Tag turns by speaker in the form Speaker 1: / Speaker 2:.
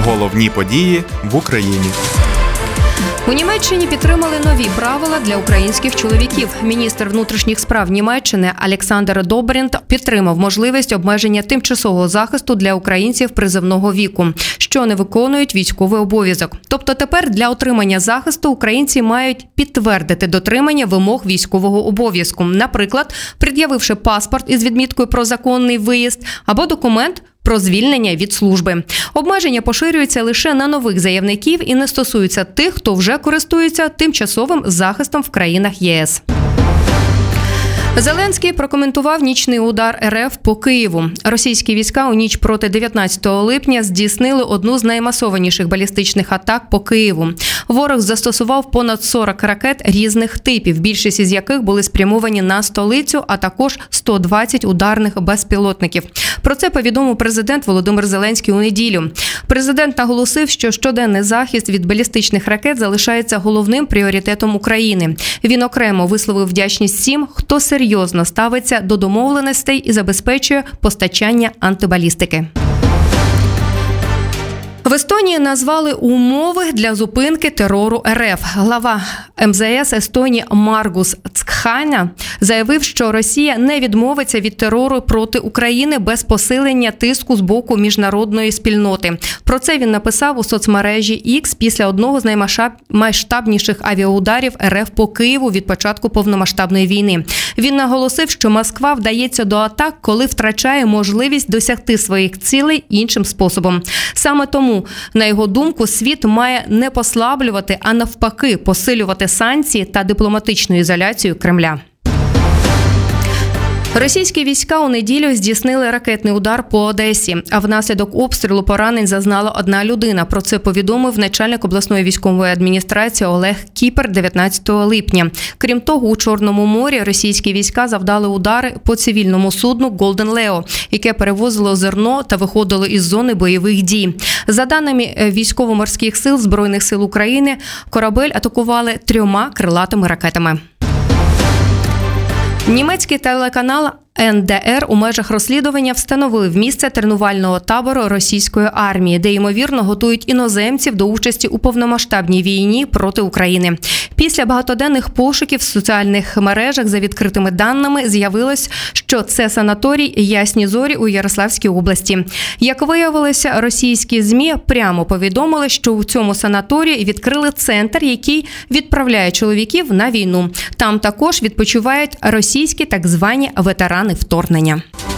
Speaker 1: Головні події в Україні.
Speaker 2: У Німеччині підтримали нові правила для українських чоловіків. Міністр внутрішніх справ Німеччини Олександр Добринт підтримав можливість обмеження тимчасового захисту для українців призовного віку, що не виконують військовий обов'язок. Тобто тепер для отримання захисту українці мають підтвердити дотримання вимог військового обов'язку. Наприклад, пред'явивши паспорт із відміткою про законний виїзд або документ про звільнення від служби. Обмеження поширюються лише на нових заявників і не стосуються тих, хто вже користується тимчасовим захистом в країнах ЄС. Зеленський прокоментував нічний удар РФ по Києву. Російські війська у ніч проти 19 липня здійснили одну з наймасованіших балістичних атак по Києву. Ворог застосував понад 40 ракет різних типів, більшість із яких були спрямовані на столицю, а також 120 ударних безпілотників. Про це повідомив президент Володимир Зеленський у неділю. Президент наголосив, що щоденний захист від балістичних ракет залишається головним пріоритетом України. Він окремо висловив вдячність всім, хто серйозно ставиться до домовленостей і забезпечує постачання антибалістики. В Естонії назвали умови для зупинки терору РФ. Глава МЗС Естонії Маргус Цханя заявив, що Росія не відмовиться від терору проти України без посилення тиску з боку міжнародної спільноти. Про це він написав у соцмережі X після одного з наймасштабніших авіаударів РФ по Києву від початку повномасштабної війни. Він наголосив, що Москва вдається до атак, коли втрачає можливість досягти своїх цілей іншим способом. Саме тому, на його думку, світ має не послаблювати, а навпаки посилювати санкції та дипломатичну ізоляцію Кремля. Російські війська у неділю здійснили ракетний удар по Одесі, а внаслідок обстрілу поранень зазнала одна людина. Про це повідомив начальник обласної військової адміністрації Олег Кіпер 19 липня. Крім того, у Чорному морі російські війська завдали удари по цивільному судну «Голден Лео», яке перевозило зерно та виходило із зони бойових дій. За даними військово-морських сил Збройних сил України, корабель атакували 3 крилатими ракетами. Німецький телеканал НДР у межах розслідування встановив місце тренувального табору російської армії, де, ймовірно, готують іноземців до участі у повномасштабній війні проти України. Після багатоденних пошуків в соціальних мережах за відкритими даними з'явилось, що це санаторій «Ясні зорі» у Ярославській області. Як виявилося, російські ЗМІ прямо повідомили, що у цьому санаторії відкрили центр, який відправляє чоловіків на війну. Там також відпочивають російські так звані ветерани вторгнення.